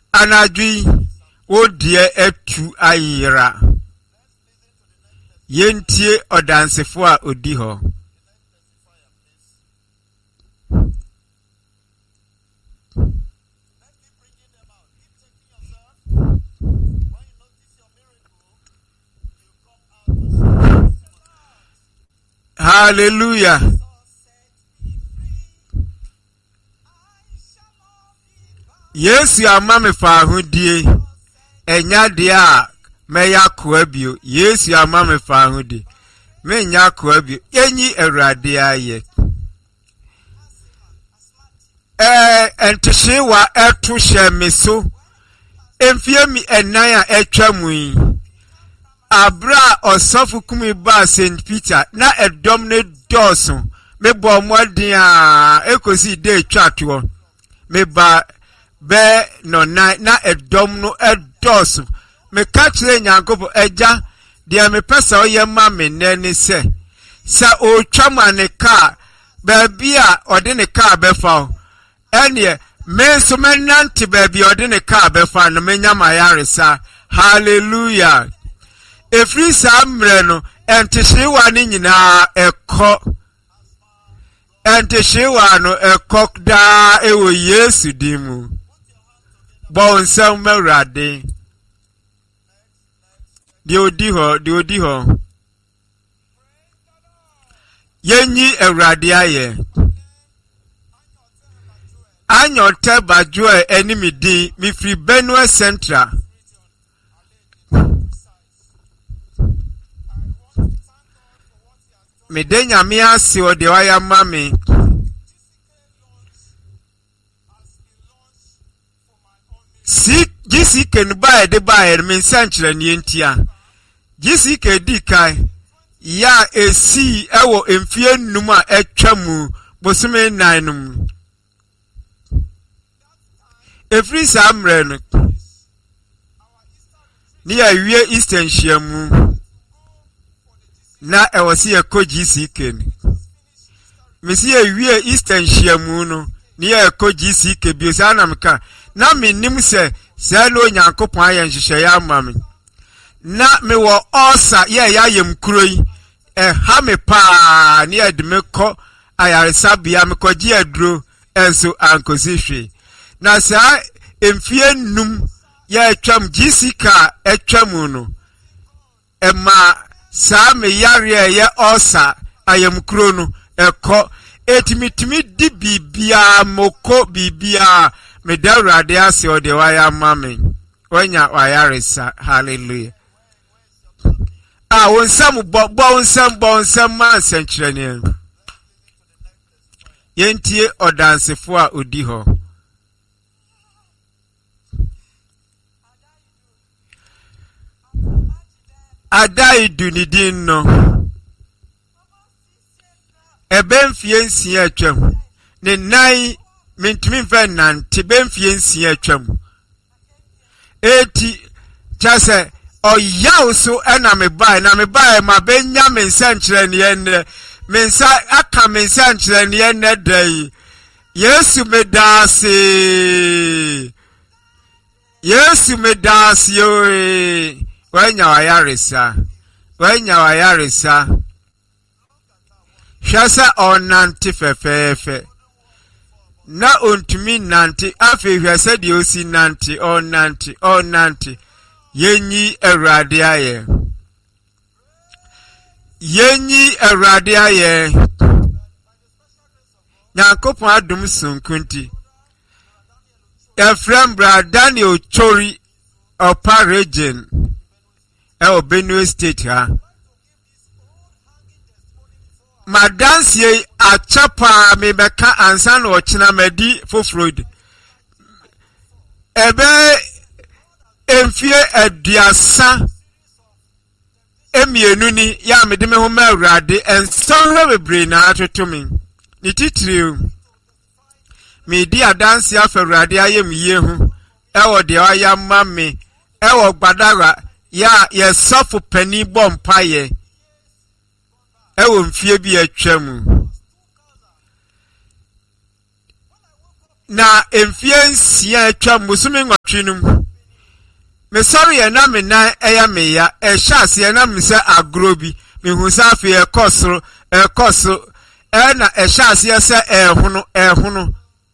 anadwi odie etu ayira yentie odansefo a odi ho. Hallelujah. Yes, your mammy fa who die enya dia meya kwabio. Yes, your mammy fa who di me nya kwabio enyi erade aye. Enteshe wa etu shemeso emfie mi enaya etwamu yi abra osofu kumi ba St. Peter na edom ne doso me bo modin a ekosi de twatwo me ba be no na edom no edoso me ka kire nyankopo eja de me pesa oye ma me nani se o twama ne ka ba bia ode ne ka befa ene me so menante ba bia ode ne ka befa no menya mayaresa. Hallelujah. Efri samre no entehyewa ni nyina ekọ entehyewa no ekọ da ewo Yesu dimu bo nsam mawrade di odi ho yenyi ewrade aye anyote bajo enimidi mi free Benue Central. Medenya mi ase o de waya mami si GCK no ba de ba me sanchira ni entia GCK di kai ya esi ewo emfie nnum a etwamu bosume nanum every samre no ni ya wie Eastern Shiamu na ewasi eko GCK ni mesi ewie Eastern Shiamu no ni eko GCK biosa na mka na menim se no Nyankopon aye nhihye ya amame na me wo osa ye ya yemkuro yi ha me pa ni edmeko ayaresa bia me koji aduro enso ankosihwe na sa emfie num ya etwam GCK etwamu no ema sa me yare ye osa ayemkuro no eko etimitimi di bibia moko bibia me dawrade ase o de waya mame onya wayaresa. Hallelujah. Wonsam bo man senchirene yentie odansefo a odi ho. Adai dunidin no ebemfie nsia atwam ne nan mentimi mfa nante bemfie nsia atwam eti chase oyaw so na me bai ma benya me nsankyere ne enne me nsa aka me nsankyere ne enne dai Yesu me dasi oe wanya wayaresa hwasa onante fefefe na ontumi nante afi hwasa de osi nante onante yenyi Awurade aye Nyankopon adom sonkunti Efrem bra Daniel Chori Opa region Benue State ha madansie achapa me beka ansa na ochina medi fofroid ebe emfie aduasa emienu ni ya mede me ho ma Awurade ensonre bebre na atotomi ni titiriu me di adansie afa Awurade ayem ye hu ewo de aya mame ewo gbadara ya yesofu pani bompaye ewo mfie bi atwam na emfiensia atwa musumi nwatwenum me sorry ye na me nan eya me ya ehya ye na me se agrobi me hu sa afi ekosoro na ehya ye se ehunu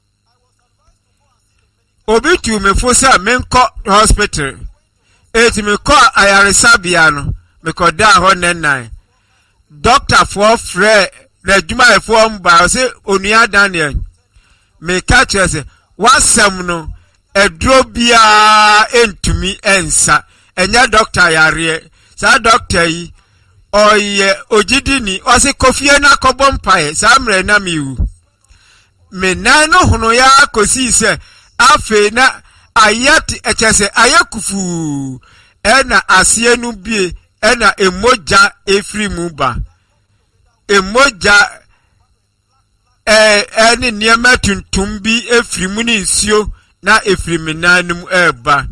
obi tu me fo sa me nko hospital eti me ko ayaresabia no me ko da ho nenan doctor for frɛ na djuma efo mba se onua Daniel me catch say wasam no edro bia entumi ensa enya doctor yare sa doctor yi oye ojidini o se kofie na kobom pae sa mre na miwu me nan no hono ya kosi se afe na ayati echese ayakufu ena asienu bie ena emoja efri mu ba emoja eni niema tuntum bi efri mu ni nsuo na efri menanum eba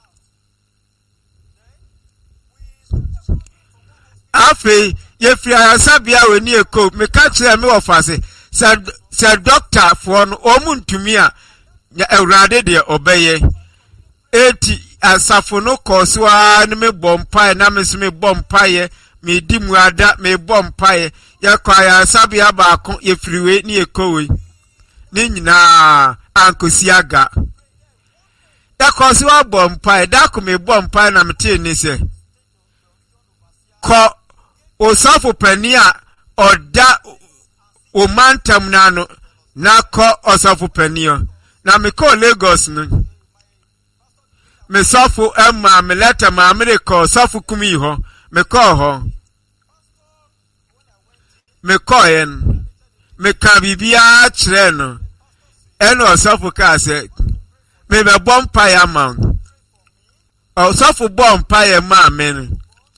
afe yefri asabia weni eko me ka kire me ofase se doctor for no omuntumi a ewrade de obeye eti asafo no koswa ne me bompa na me so me bompa ye me di mu ada me bompa ye ya kwa ya sabia ba ko ye friwe ni ekowe ni nyina ankosi aga ya koswa bompa da ko me bompa na mete ni se ko osafo pani a oda o mantam na no na ko osafo pani o na me ko Lagos no me sofo emma me letter ma me ko sofo kumi ho me ko ho me ko en me ka bibia kire no eno sofo ka se me be bompa ya ma o sofo bompa ya ma me no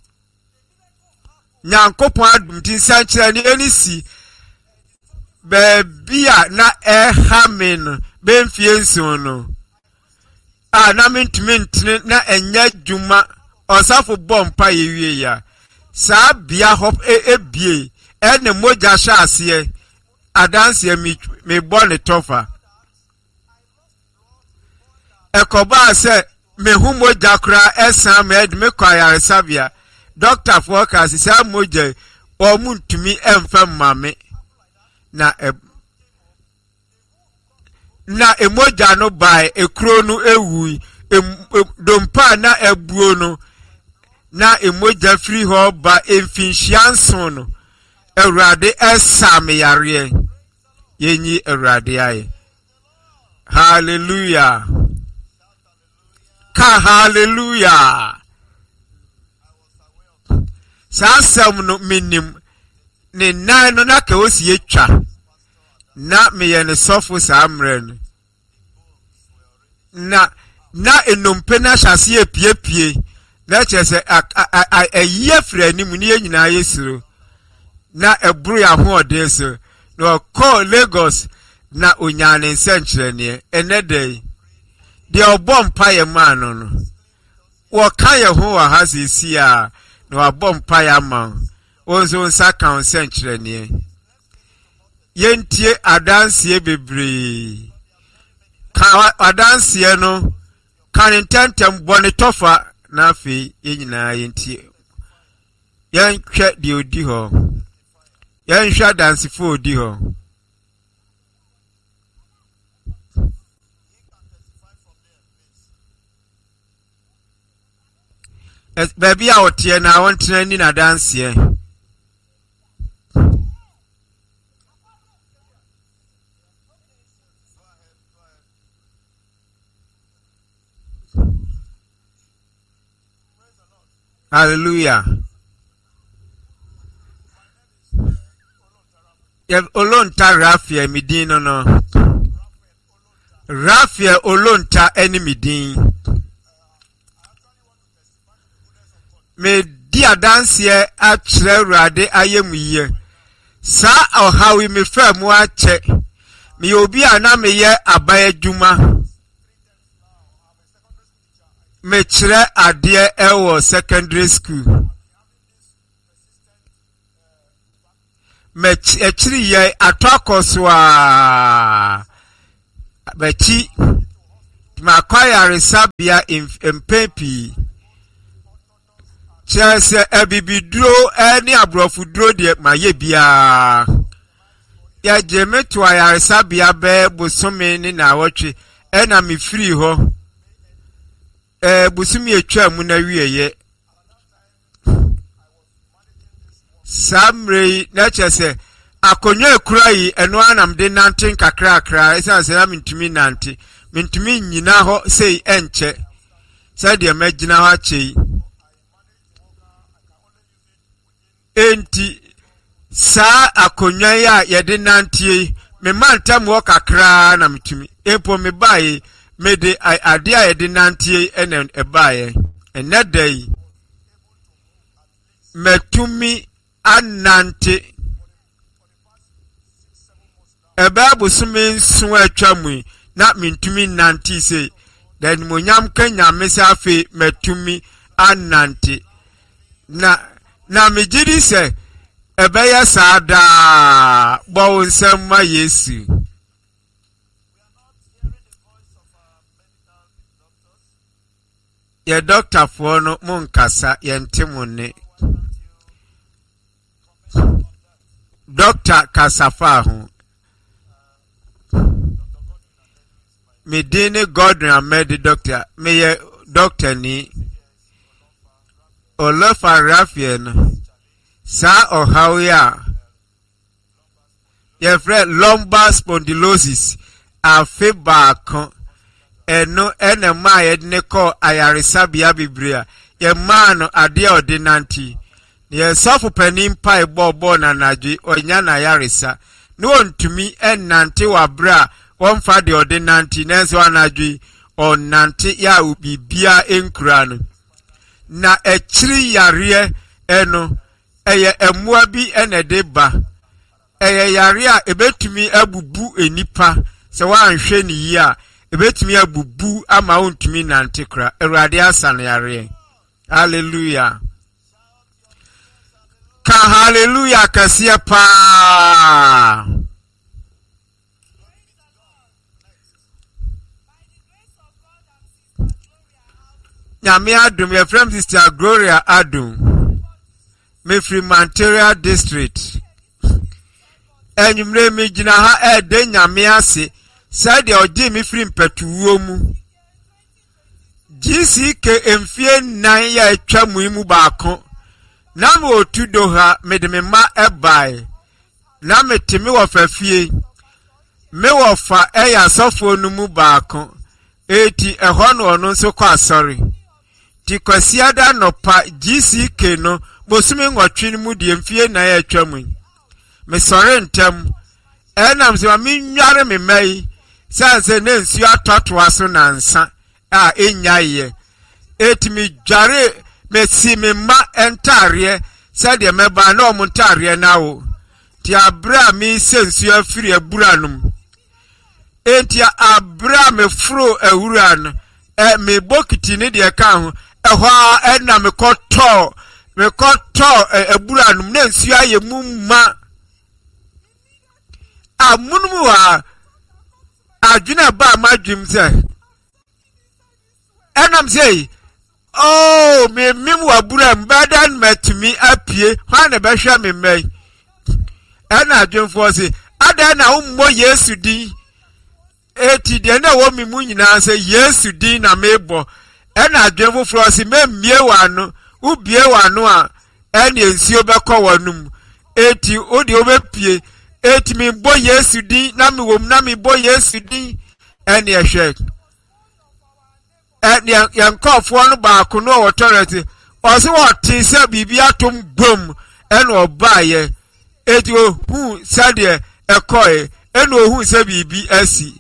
nyankopon adum tin san kire ni enisi be bia na ha me no be mfie nso no na mentine na enya djuma osafo bompa yewie ya sa bia hop ebie ene moja sha ase adanse me bone tofa ekoba se me hu moja kra esan me ed me kwaya sabia doctor forecast sa moja o muntumi emfa mame na emoja no bai ekro no ewu dompa na ebuo no na emoja free ho ba emfinhyianso no Ewurade esame yare yenyi Ewurade aye hallelujah ka hallelujah sasam no minim ne nan no na ka osi etwa na meye ne sofo samren na enumpe na hyase epiepie na chese aye frani mu ne nyina yesiro na ebru ya ho odeso no call Lagos na onyane nsenkyerene enede de obompa ye man no wo kan ye ho wa hasisi a no obompa ya man onzo nsa kan nsenkyerene yentie adansie bebre ka adansie no kan tentem bone tofa na afi yenyina yentie yenhwe de odi ho yenhwe adansifo odi ho baby a otie na wontra ni na dansie hallelujah olonta Rafia midin no Rafia olonta eni midin me dia dansie a kire Awurade ayemuye sa ohawi me famu ache me obi ana me ye abaye djuma me kire ade ewo secondary school me ekiri ye atwakoswa Bechi makwaya resabia mpepi chese ebibidro eni abrofudro de maye bia ya jemetu ya resabia be bosome ni na wotwe ena me free ho busumi etwa mu na wieye samre na chese akonyo ekurayi eno anam de nante kakrakra esa se na mintumi nante mintumi nyina ho sei enche sa de magina ho achei enti sa akonyo ya yede nante me mantam wo kakra na mitumi epo me bae me de ade a yede nante enen ebae enedai metumi anante eba busumi nso atwamu na mintumi nante se dan monyam kanya mesafe metumi anante na mejiri se eba ya sada bo nsem ma Yesu ye doctor for no munkasa ye ntimune Doctor Kasafa ho me dene Godwin Ahmed doctor me ye doctor ni Olofa Rafien sa ohawya ye friend lumbar spondylosis afi baako eno ene ma ye ne ko ayaresabia bibria ye ma no ade ordinanti ye sofu panim pai bobo na naji onya na yaresa no ontumi enante wabra wonfa de ordinanti nenso anaji onante ya ubibia enkura no na echiri yare eno eye emua bi enede ba eye yare a ebetumi abubu enipa se wanhwe ni yi a ebetumi abubu ama ontumi nante kra Awurade asa na yare hallelujah ka hallelujah kasia pa Nyame adum ye from Sister Gloria Adum me free Manteria district enyumre me gina ha ede nyame ase said oji me free mpatuwo mu GCK emfie 9 ya etwa mu baako na me otudo ha me de me ma ebai na me timi wo fafie me wo fa eya sofo no mu baako eti eho no ono nso kwa sorry ti kwasiada no pa GCK no bosumi nwotwe mu de emfie na ya etwa mu me sorry ntem enam se ma nware me mai sanse ne nsu atoto aso na nsa a enyaye eti mi dware me si me ma entare said de meba na o ntare na wo ti abra mi sensu afiri aburanum enti abra me fro awura no me bokiti ne de ka ho ehwa na me koto aburanum na nsu aye mu ma amunum wa adwina ba madwim se enam sei oh me wa buram badan metumi apie hwan be hwa me mai ena adwemfo se ada na ummo Yesu din eti de na wo mi mu nyina se Yesu din na mebo ena adwemfo fro se memie wano ubie wano a ena ensio bekọ wanum eti odi obepie eti mi bo Yesu din na mi wom na mi bo Yesu din ena ehwe yankofo no baako no authority osi woti se bibia atom gbom ena obaye eti hu sade ekoe ena ohu se bibi asi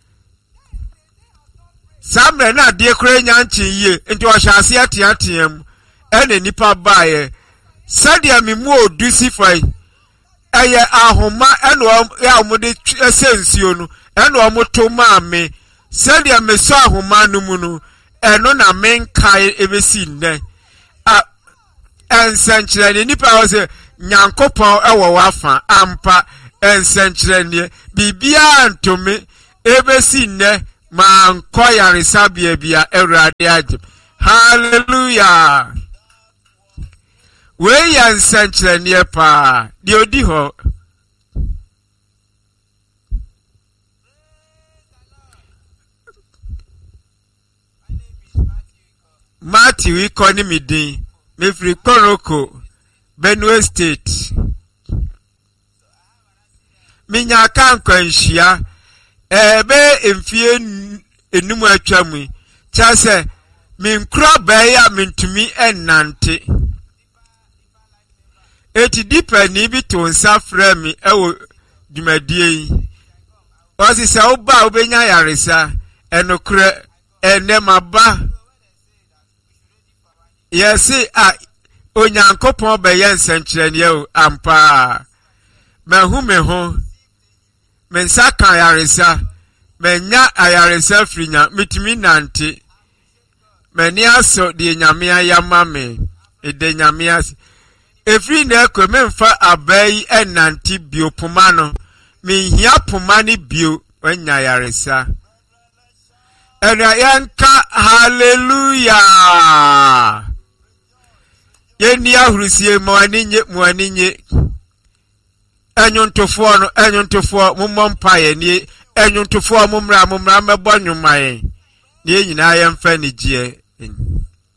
samre na de kure nyanchi ye enti o hyase atiatiam ena nipa baye sade mimu odusi fai eye ahoma ena ya omude esensuo no ena omoto maame sade meso ahoma no mu no eno na menkai ebesi nne ensenkyerene nipa wo se nyankopon ewo wafa ampa ensenkyerene bibia ntome ebesi nne ma nkɔ yaresabea bia Awurade agye. Hallelujah. We yan nsɛnkyerɛnneɛ paa deɛ odi hɔ. Matthew ikɔ ne me din mefiri Koroko Benue State. Minya ka nkwanhyia ebe emfie enum atwa mu kya sɛ menkura bɛyɛ a mentumi ennante. Eti dipani bi to nsa frɛ me ɛwɔ dwumadie yi. Ɔsi sɛ woba wobenya yaresa ɛnokora ɛnɛ maba. Yɛse a Onyankopɔn bɛyɛ nsɛnkyerɛnneɛ o ampa. Mahu me ho. Mensa ka yaresa. Menya ayaresa frinya mitumi nante. Meni aso de Nyame ayama me. Ede Nyame as. Efri na ekwe memfa abai enanti bio poma no. Menhia poma ni bio wenya yaresa. Ena yanka hallelujah. Yeni ahurusie mwaninye. Enyontofoɔ no enyontofoɔ mummɔ ye ni enyontofoɔ mumra mebɔ nwumaye. Ni nyina yɛmfa ni gye.